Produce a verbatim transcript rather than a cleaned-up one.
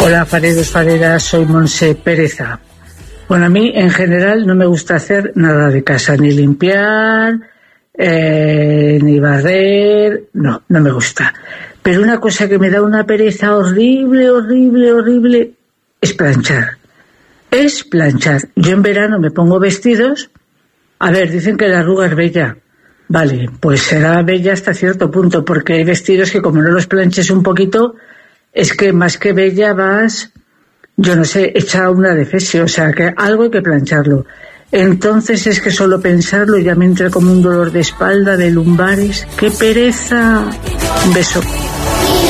Hola, fareros, fareras, soy Monse Pereza. Bueno, a mí en general no me gusta hacer nada de casa, ni limpiar, eh, ni barrer, no, no me gusta. Pero una cosa que me da una pereza horrible, horrible, horrible, es planchar. Es planchar. Yo en verano me pongo vestidos, a ver, dicen que la arruga es bella. Vale, pues será bella hasta cierto punto, porque hay vestidos que como no los planches un poquito, es que más que bella vas, yo no sé, hecha una defesio, o sea, que algo hay que plancharlo. Entonces es que solo pensarlo ya me entra como un dolor de espalda, de lumbares. ¡Qué pereza! Un beso.